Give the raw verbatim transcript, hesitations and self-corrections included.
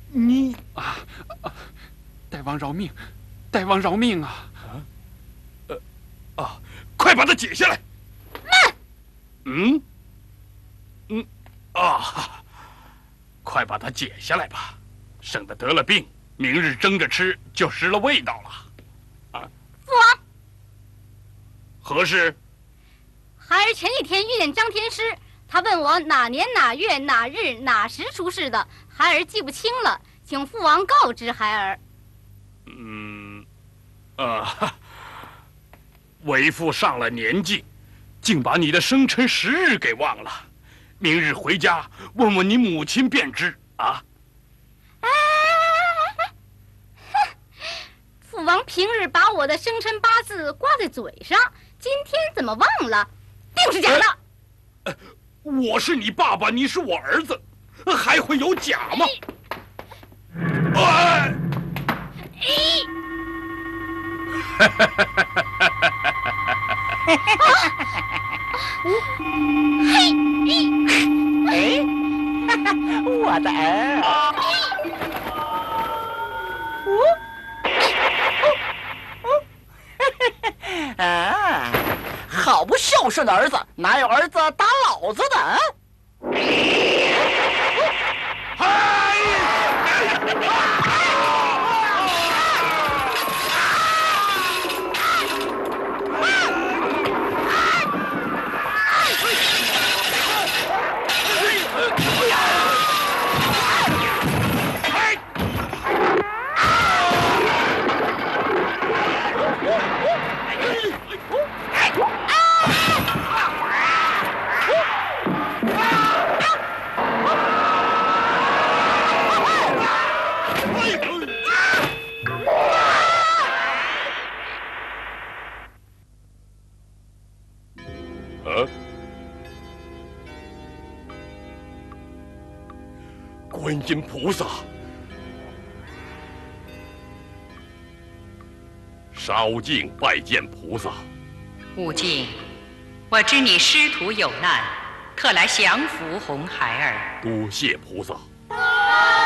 你啊啊！大王饶命！大王饶命啊！ 啊，呃，啊，快把它解下来！ 慢。 嗯，嗯，啊，快把它解下来吧，省得得了病，明日蒸着吃就失了味道了。啊， 父王， 何事？ 孩儿前几天遇见张天师，他问我哪年哪月哪日哪时出世的，孩儿记不清了，请父王告知孩儿。 嗯，啊，为父上了年纪，竟把你的生辰时日给忘了。明日回家问问你母亲便知啊。 哎，哼！父王平日把我的生辰八字挂在嘴上，今天怎么忘了？定是假的。 呃呃、我是你爸爸，你是我儿子，还会有假吗？哎！ 咦！嘿！ 哎，我的儿！哦，啊，好不孝顺的儿子，哪有儿子打老子的？啊！观音菩萨，烧敬拜见菩萨。 悟净，我知你师徒有难，特来降服红孩儿。 多谢菩萨。